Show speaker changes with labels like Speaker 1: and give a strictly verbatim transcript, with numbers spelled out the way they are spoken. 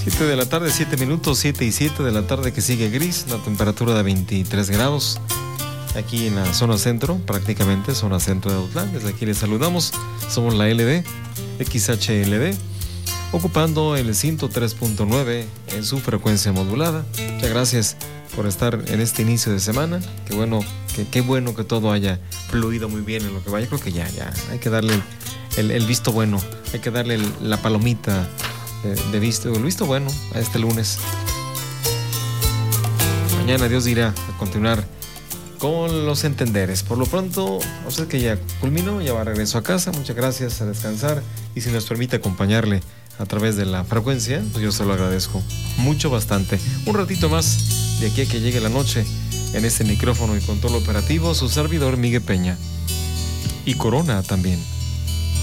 Speaker 1: siete de la tarde, siete minutos, siete y siete de la tarde, que sigue gris, una temperatura de veintitrés grados. Aquí en la zona centro, prácticamente zona centro de Autlán. Desde aquí les saludamos. Somos la L D, X H L D, ocupando el ciento tres punto nueve en su frecuencia modulada. Muchas gracias por estar en este inicio de semana. Qué bueno, qué, qué bueno que todo haya fluido muy bien en lo que va. Yo creo que ya, ya, hay que darle el, el, el visto bueno, hay que darle el, la palomita de, de visto, el visto bueno a este lunes. Mañana Dios dirá a continuar con los entenderes. Por lo pronto, o sea que ya culminó, ya va a regreso a casa. Muchas gracias, a descansar, y si nos permite acompañarle a través de la frecuencia, pues yo se lo agradezco mucho, bastante. Un ratito más de aquí a que llegue la noche, en este micrófono y control operativo, su servidor Miguel Peña, y Corona también.